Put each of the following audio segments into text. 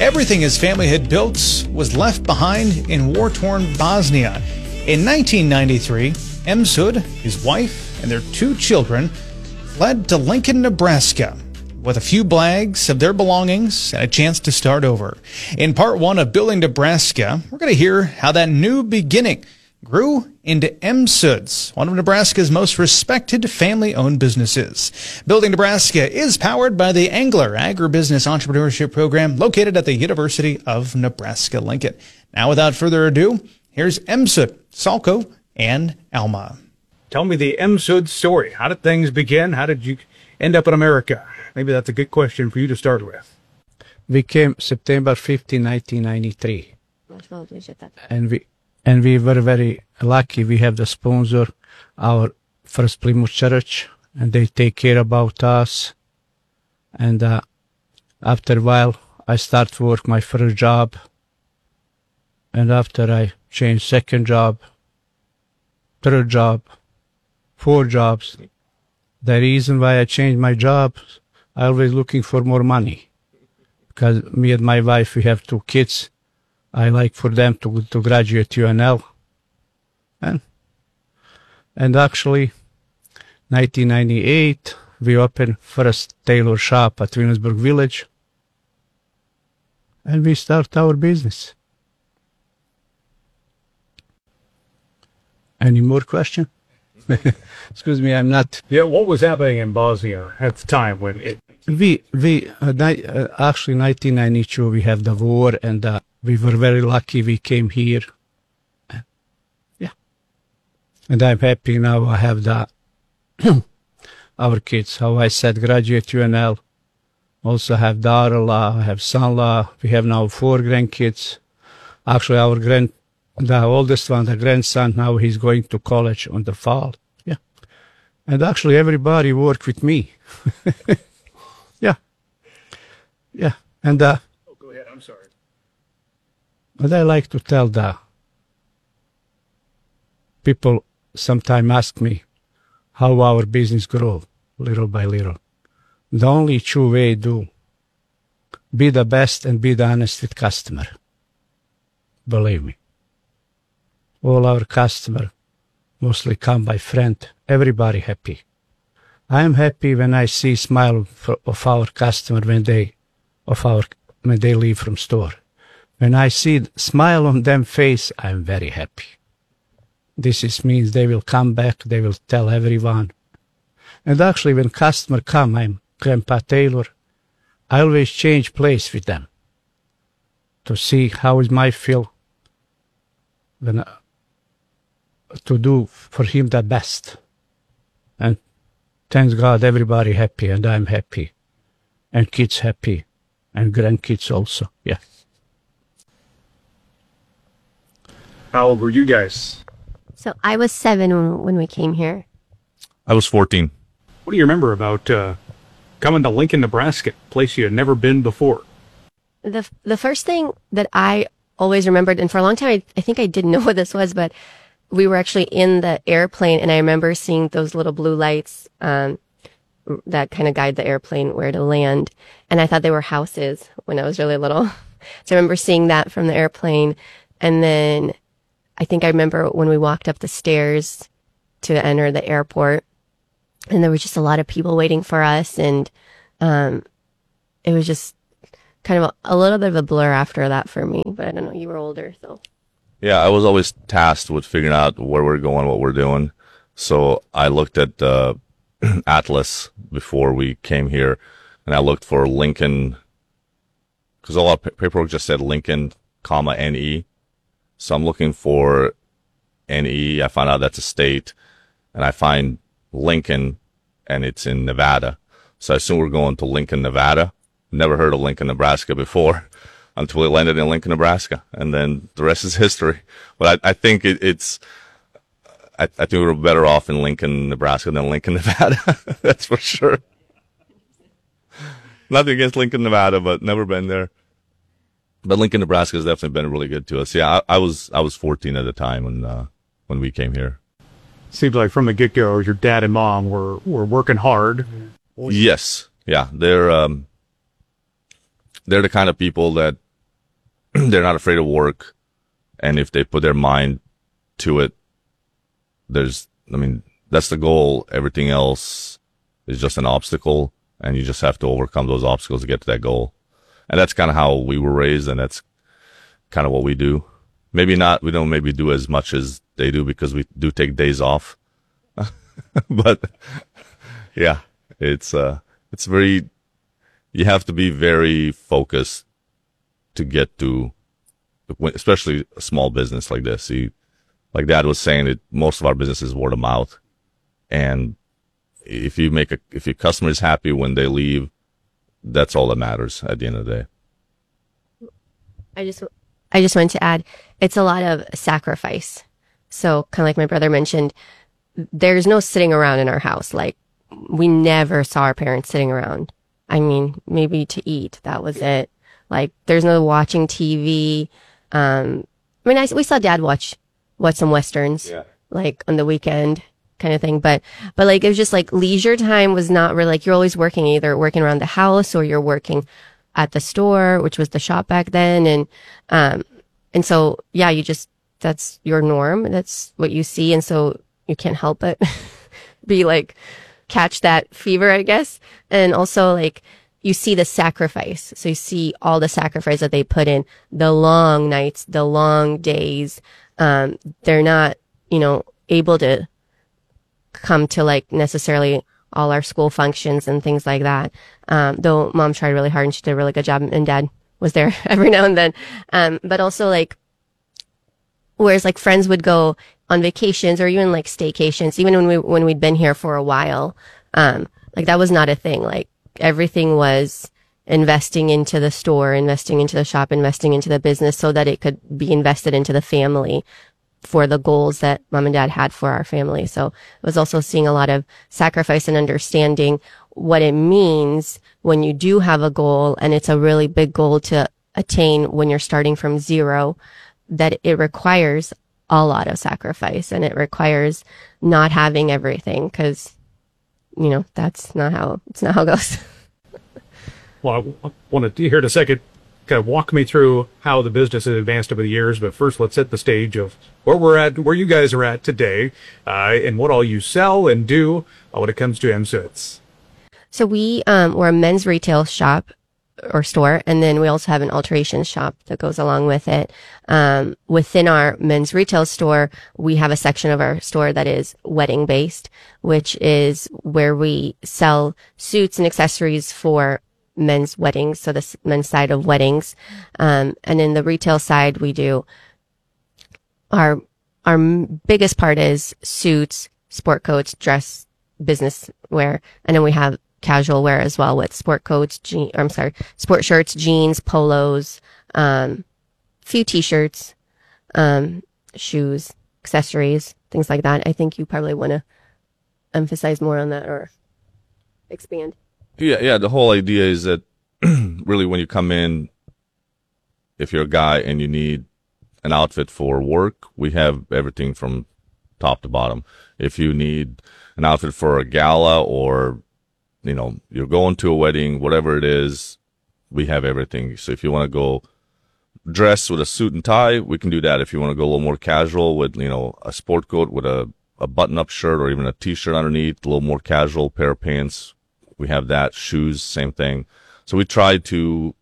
Everything his family had built was left behind in war-torn Bosnia. In 1993, Emsud, his wife, and their 2 children fled to Lincoln, Nebraska, with a few bags of their belongings and a chance to start over. In part 1 of Building Nebraska, we're going to hear how that new beginning grew into Emsud's, one of Nebraska's most respected family-owned businesses. Building Nebraska is powered by the Angler Agribusiness Entrepreneurship Program located at the University of Nebraska-Lincoln. Now, without further ado, here's Emsud, Salko, and Alma. Tell me the Emsud story. How did things begin? How did you end up in America? Maybe that's a good question for you to start with. We came September 15, 1993. And we were very lucky. We have the sponsor, our First Plymouth Church, and they take care about us. And after a while, I start to work my first job. And after I changed second job, third job, 4 jobs. The reason why I changed my job, I always looking for more money. Because me and my wife, we have 2 kids. I like for them to graduate UNL. And actually, 1998, we opened first tailor shop at Williamsburg Village. And we start our business. Any more question? Excuse me, I'm not. Yeah, what was happening in Bosnia at the time when it? Actually, 1992, we have the war, and we were very lucky we came here. Yeah. And I'm happy now I have our kids. How I said, graduate UNL. Also have daughter-in-law, I have son-in-law. We have now 4 grandkids. Actually, the oldest one, the grandson, now he's going to college on the fall. Yeah. And actually, everybody work with me. Yeah. Yeah. And oh, go ahead. I'm sorry. But I like to tell the people sometimes ask me how our business grow little by little. The only true way do be the best and be the honest with customer. Believe me. All our customer mostly come by friend. Everybody happy. I am happy when I see smile of our customer when they leave from store. When I see smile on them face, I am very happy. Means they will come back. They will tell everyone. And actually, when customer come, I'm Grandpa Taylor. I always change place with them to see how is my feel when to do for him the best. And thanks God, everybody happy, and I'm happy, and kids happy, and grandkids also. Yeah. How old were you guys? So I was 7 when we came here. I was 14. What do you remember about coming to Lincoln, Nebraska, a place you had never been before? The first thing that I always remembered, and for a long time I think I didn't know what this was, but we were actually in the airplane, and I remember seeing those little blue lights that kind of guide the airplane where to land. And I thought they were houses when I was really little. So I remember seeing that from the airplane. And then I think I remember when we walked up the stairs to enter the airport, and there was just a lot of people waiting for us. And it was just kind of a little bit of a blur after that for me. But I don't know, you were older, so. Yeah, I was always tasked with figuring out where we're going, what we're doing. So I looked at Atlas before we came here, and I looked for Lincoln, because a lot of paperwork just said Lincoln, comma, NE. So I'm looking for NE. I found out that's a state, and I find Lincoln, and it's in Nevada. So I assume we're going to Lincoln, Nevada. Never heard of Lincoln, Nebraska before. Until we landed in Lincoln, Nebraska, and then the rest is history. But I think I think we were better off in Lincoln, Nebraska than Lincoln, Nevada. That's for sure. Nothing against Lincoln, Nevada, but never been there. But Lincoln, Nebraska has definitely been really good to us. Yeah, I was 14 at the time when we came here. Seems like from the get-go, your dad and mom were working hard. Yes, yeah, they're the kind of people that they're not afraid of work. And if they put their mind to it, that's the goal. Everything else is just an obstacle, and you just have to overcome those obstacles to get to that goal. And that's kind of how we were raised, and that's kind of what we do. We don't maybe do as much as they do because we do take days off. But yeah, it's very, you have to be very focused to get to, especially a small business like this. Like Dad was saying, that most of our business is word of mouth. And if your customer is happy when they leave, that's all that matters at the end of the day. I just wanted to add, it's a lot of sacrifice. So kind of like my brother mentioned, there's no sitting around in our house. Like, we never saw our parents sitting around. I mean, maybe to eat. That was it. Like, there's no watching TV. We saw Dad watch some Westerns, like on the weekend kind of thing. But like, it was just like leisure time was not really like, you're always working, either working around the house or you're working at the store, which was the shop back then. And so, yeah, that's your norm. That's what you see. And so you can't help but be like, catch that fever, I guess. And also, like, you see the sacrifice. So you see all the sacrifice that they put in, the long nights, the long days. They're not, able to come to like necessarily all our school functions and things like that. Though Mom tried really hard and she did a really good job, and Dad was there every now and then. But also, like, whereas like friends would go on vacations or even like staycations, even when we'd been here for a while, like that was not a thing. Like, everything was investing into the store, investing into the shop, investing into the business so that it could be invested into the family for the goals that Mom and Dad had for our family. So it was also seeing a lot of sacrifice and understanding what it means when you do have a goal, and it's a really big goal to attain when you're starting from zero, that it requires a lot of sacrifice, and it requires not having everything, because, that's not how it goes. Well, I wanted to hear in a second, kind of walk me through how the business has advanced over the years. But first, let's set the stage of where we're at, where you guys are at today, and what all you sell and do when it comes to MSUDS. So we're a men's retail shop or store, and then we also have an alteration shop that goes along with it. Within our men's retail store, we have a section of our store that is wedding based, which is where we sell suits and accessories for men's weddings. So the men's side of weddings. And in the retail side, we do our biggest part is suits, sport coats, dress, business wear. And then we have casual wear as well with sport coats, sport shirts, jeans, polos, few t-shirts, shoes, accessories, things like that. I think you probably want to emphasize more on that or expand. Yeah. The whole idea is that really when you come in, if you're a guy and you need an outfit for work, we have everything from top to bottom. If you need an outfit for a gala or you're going to a wedding, whatever it is, we have everything. So if you want to go dress with a suit and tie, we can do that. If you want to go a little more casual with, a sport coat with a button-up shirt or even a t-shirt underneath, a little more casual pair of pants, we have that. Shoes, same thing. So we try to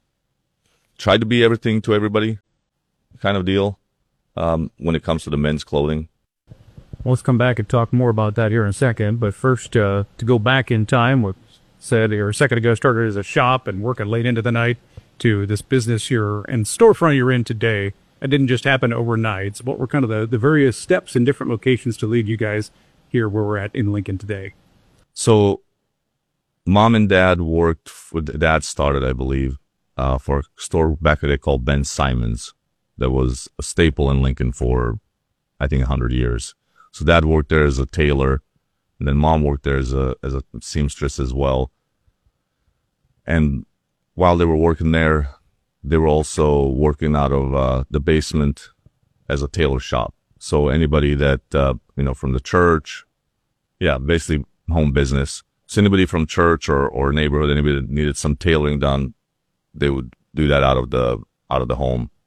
be everything to everybody kind of deal when it comes to the men's clothing. Let's come back and talk more about that here in a second. But first, to go back in time, what said here a second ago, started as a shop and working late into the night to this business here and storefront you're in today. It didn't just happen overnight. So what were kind of the various steps in different locations to lead you guys here where we're at in Lincoln today? So Mom and Dad Dad started, I believe, for a store back in the day called Ben Simon's. That was a staple in Lincoln for, I think, 100 years. So Dad worked there as a tailor, and then Mom worked there as a seamstress as well. And while they were working there, they were also working out of the basement as a tailor shop. So anybody that from the church, basically home business. So anybody from church or neighborhood, anybody that needed some tailoring done, they would do that out of the home.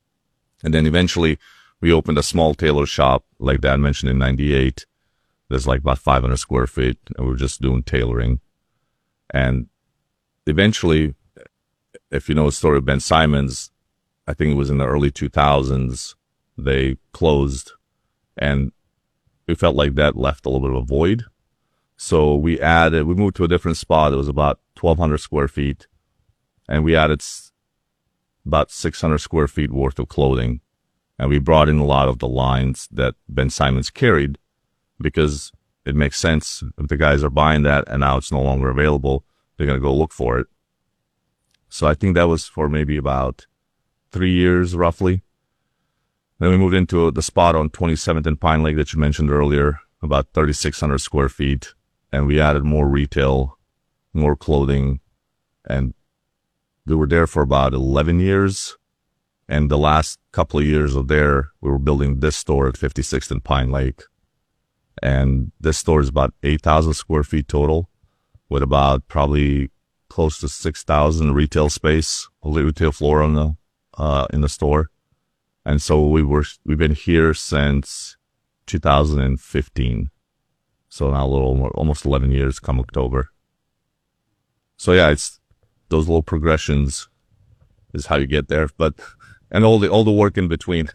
And then eventually we opened a small tailor shop, like Dad mentioned, in 98. There's like about 500 square feet, and we're just doing tailoring. And eventually, if you know the story of Ben Simons, I think it was in the early 2000s, they closed, and we felt like that left a little bit of a void. So we moved to a different spot. It was about 1,200 square feet, and we added about 600 square feet worth of clothing. And we brought in a lot of the lines that Ben Simons carried, because it makes sense. If the guys are buying that and now it's no longer available, they're going to go look for it. So I think that was for maybe about 3 years, roughly. Then we moved into the spot on 27th and Pine Lake that you mentioned earlier, about 3,600 square feet. And we added more retail, more clothing. And we were there for about 11 years. And the last couple of years of there, we were building this store at 56th and Pine Lake. And this store is about 8,000 square feet total, with about probably close to 6,000 retail space, retail floor on in the store. And so we've been here since 2015. So now almost 11 years come October. So yeah, it's those little progressions is how you get there, and all the work in between.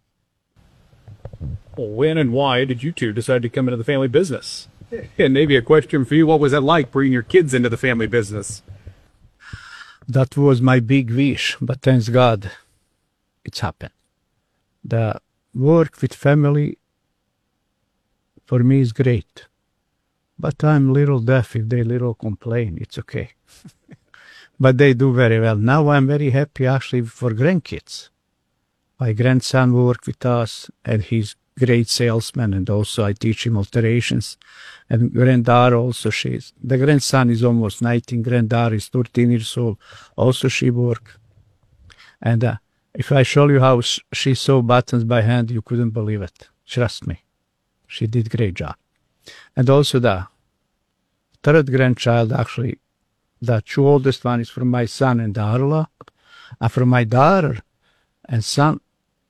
Well, when and why did you two decide to come into the family business? And maybe a question for you, what was it like bringing your kids into the family business? That was my big wish, but thanks God, it's happened. The work with family, for me, is great. But I'm little deaf. If they little complain, it's okay. But they do very well. Now I'm very happy actually for grandkids. My grandson worked with us, and he's great salesman, and also I teach him alterations. And granddaughter also, the grandson is almost 19, granddaughter is 13 years old. Also she work. And if I show you how she sew buttons by hand, you couldn't believe it. Trust me. She did great job. And also the third grandchild, actually, the two oldest one is from my son and daughter-in-law, and from my daughter and son,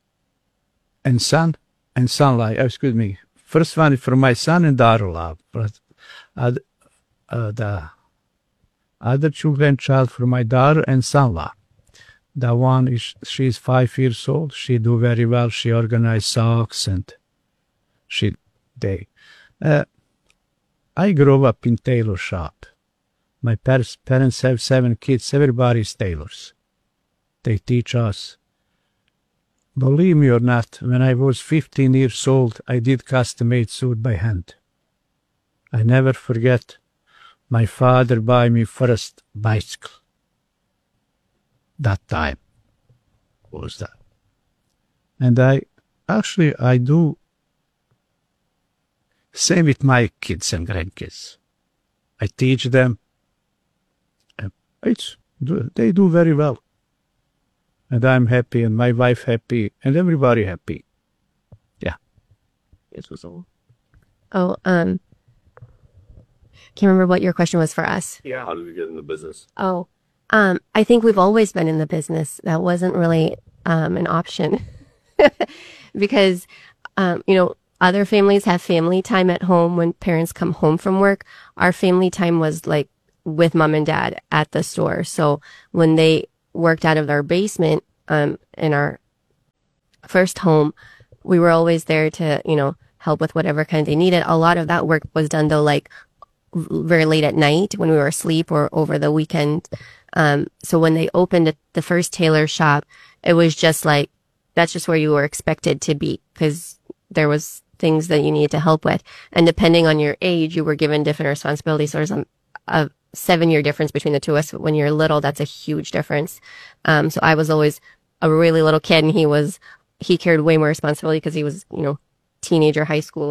excuse me. First one is from my son and daughter-in-law, but the other two grandchild from my daughter and son-in-law. The one is, she's 5 years old. She do very well. She organize socks, and I grew up in tailor shop. My parents have 7 kids. Everybody's tailors. They teach us. Believe me or not, when I was 15 years old, I did custom-made suit by hand. I never forget my father buy me first bicycle. That time was that. And I do same with my kids and grandkids. I teach them. They do very well. And I'm happy, and my wife happy, and everybody happy. Yeah. It was all. Oh, can't remember what your question was for us. Yeah. How did we get in the business? Oh, I think we've always been in the business. That wasn't really an option because, other families have family time at home when parents come home from work. Our family time was like with mom and dad at the store. So when they worked out of their basement in our first home, we were always there to, help with whatever kind they needed. A lot of that work was done, though, like very late at night when we were asleep or over the weekend. So when they opened the first tailor shop, it was just like, that's just where you were expected to be, because there was things that you needed to help with. And depending on your age, you were given different responsibilities. So there's a 7-year difference between the two of us. When you're little, that's a huge difference. So I was always a really little kid, and he carried way more responsibility because he was, teenager, high school.